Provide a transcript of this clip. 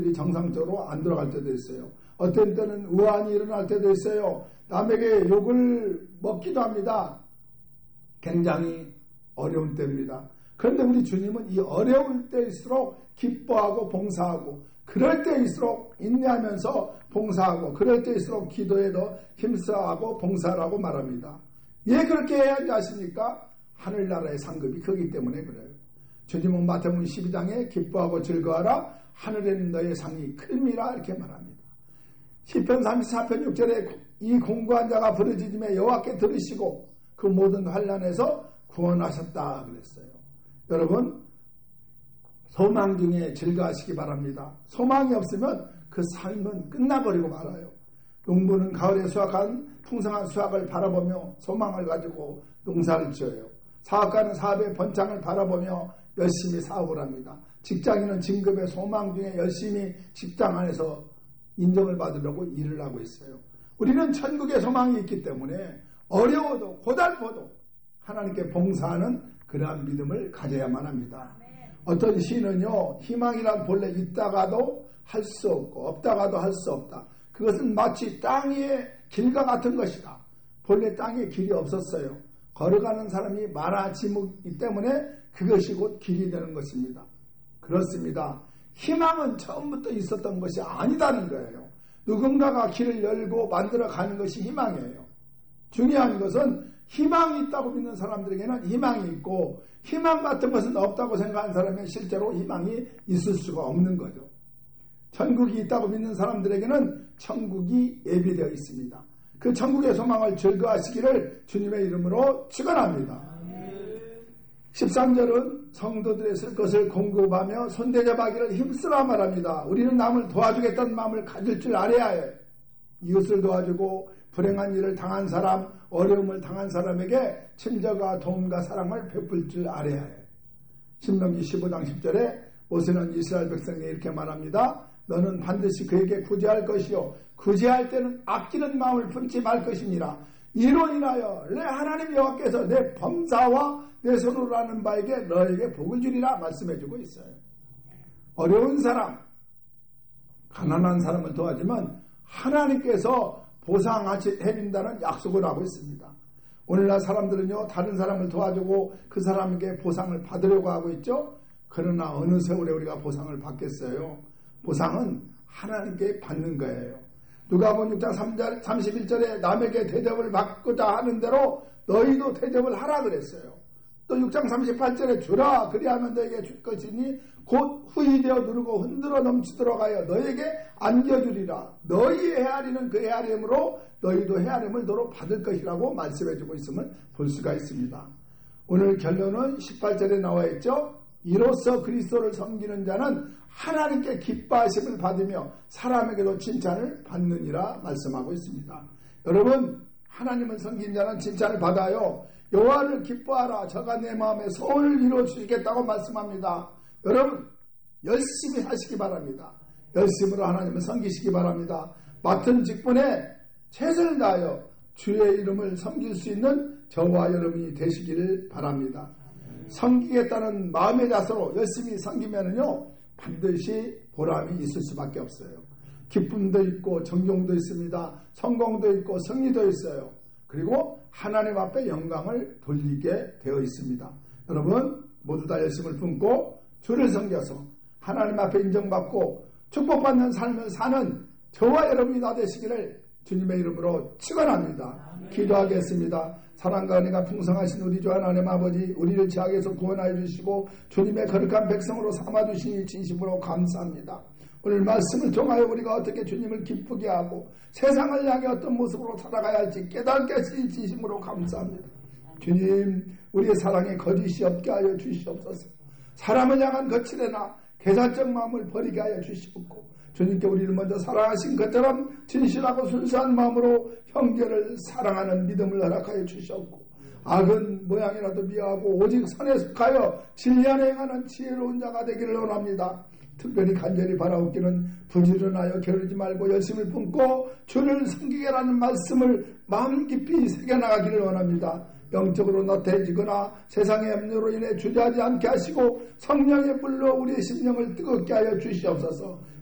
사람들이 정상적으로 안 돌아갈 때도 있어요. 어떤 때는 우환이 일어날 때도 있어요. 남에게 욕을 먹기도 합니다. 굉장히 어려운 때입니다. 그런데 우리 주님은 이 어려울 때일수록 기뻐하고 봉사하고, 그럴 때일수록 인내하면서 봉사하고, 그럴 때일수록 기도에 더 힘써하고 봉사하라고 말합니다. 예, 그렇게 해야 하지 않습니까? 하늘나라의 상급이 크기 때문에 그래요. 주님은 마태복음 12장에 기뻐하고 즐거워하라, 하늘에는 너의 상이 큽니다, 이렇게 말합니다. 시편 34편 6절에 이 공고한 자가 부르짖음에 여호와께 들으시고 그 모든 환난에서 구원하셨다 그랬어요. 여러분, 소망 중에 즐거워하시기 바랍니다. 소망이 없으면 그 삶은 끝나버리고 말아요. 농부는 가을에 수확한 풍성한 수확을 바라보며 소망을 가지고 농사를 지어요. 사업가는 사업의 번창을 바라보며 열심히 사업을 합니다. 직장인은 진급의 소망 중에 열심히 직장 안에서 인정을 받으려고 일을 하고 있어요. 우리는 천국의 소망이 있기 때문에 어려워도 고달퍼도 하나님께 봉사하는 그러한 믿음을 가져야만 합니다. 어떤 시는요, 희망이란 본래 있다가도 할 수 없고 없다가도 할 수 없다. 그것은 마치 땅 위의 길과 같은 것이다. 본래 땅에 길이 없었어요. 걸어가는 사람이 많아지기 때문에 그것이 곧 길이 되는 것입니다. 그렇습니다. 희망은 처음부터 있었던 것이 아니다는 거예요. 누군가가 길을 열고 만들어 가는 것이 희망이에요. 중요한 것은 희망이 있다고 믿는 사람들에게는 희망이 있고, 희망 같은 것은 없다고 생각하는 사람은 실제로 희망이 있을 수가 없는 거죠. 천국이 있다고 믿는 사람들에게는 천국이 예비되어 있습니다. 그 천국의 소망을 즐거워하시기를 주님의 이름으로 축원합니다. 13절은 성도들의 쓸 것을 공급하며 손대접하기를 힘쓰라 말합니다. 우리는 남을 도와주겠다는 마음을 가질 줄 알아야 해요. 이웃을 도와주고 불행한 일을 당한 사람, 어려움을 당한 사람에게 친절과 도움과 사랑을 베풀 줄 알아야 해요. 신명기 15장 10절에 모세는 이스라엘 백성에게 이렇게 말합니다. 너는 반드시 그에게 구제할 것이요 구제할 때는 아끼는 마음을 품지 말 것이니라. 이로 인하여 내 하나님 여호와께서 내 범사와 내 손으로 하는 바에게 너에게 복을 주리라 말씀해주고 있어요. 어려운 사람, 가난한 사람을 도와주면 하나님께서 보상해준다는 약속을 하고 있습니다. 오늘날 사람들은요, 다른 사람을 도와주고 그 사람에게 보상을 받으려고 하고 있죠. 그러나 어느 세월에 우리가 보상을 받겠어요? 보상은 하나님께 받는 거예요. 누가복음 6장 31절에 남에게 대접을 받고자 하는 대로 너희도 대접을 하라 그랬어요. 또 6장 38절에 주라 그리하면 너에게 줄 것이니 곧 후이되어 누르고 흔들어 넘치도록 하여 너에게 안겨주리라. 너희 헤아리는 그 헤아림으로 너희도 헤아림을 너로 받을 것이라고 말씀해주고 있음을 볼 수가 있습니다. 오늘 결론은 18절에 나와 있죠. 이로써 그리스도를 섬기는 자는 하나님께 기뻐하심을 받으며 사람에게도 칭찬을 받느니라 말씀하고 있습니다. 여러분, 하나님을 섬긴 자는 칭찬을 받아요. 여호와를 기뻐하라. 저가 내 마음에 소원을 이루어주시겠다고 말씀합니다. 여러분, 열심히 하시기 바랍니다. 열심으로 하나님을 섬기시기 바랍니다. 맡은 직분에 최선을 다하여 주의 이름을 섬길 수 있는 저와 여러분이 되시기를 바랍니다. 섬기겠다는 마음의 자세로 열심히 섬기면은요, 반드시 보람이 있을 수밖에 없어요. 기쁨도 있고 정경도 있습니다. 성공도 있고 승리도 있어요. 그리고 하나님 앞에 영광을 돌리게 되어 있습니다. 여러분 모두 다 열심을 품고 주를 섬겨서 하나님 앞에 인정받고 축복받는 삶을 사는 저와 여러분이 다 되시기를 주님의 이름으로 축원합니다. 기도하겠습니다. 사랑과 은혜가 풍성하신 우리 주 하나님 아버지, 우리를 죄악에서 구원하여 주시고 주님의 거룩한 백성으로 삼아주시니 진심으로 감사합니다. 오늘 말씀을 통하여 우리가 어떻게 주님을 기쁘게 하고 세상을 향해 어떤 모습으로 살아가야 할지 깨닫게 하시니 진심으로 감사합니다. 주님, 우리의 사랑에 거짓이 없게 하여 주시옵소서. 사람을 향한 거칠애나 계산적 마음을 버리게 하여 주시옵고, 주님께 우리를 먼저 사랑하신 것처럼 진실하고 순수한 마음으로 형제를 사랑하는 믿음을 허락하여 주시옵고, 악은 모양이라도 미워하고 오직 선에 속하여 진리 안에 행하는 지혜로운 자가 되기를 원합니다. 특별히 간절히 바라옵기는 부지런하여 게으르지 말고 열심을 품고 주를 섬기게라는 말씀을 마음 깊이 새겨나가기를 원합니다. 영적으로 나태해지거나 세상의 염려로 인해 주저하지 않게 하시고 성령의 불로 우리의 심령을 뜨겁게 하여 주시옵소서.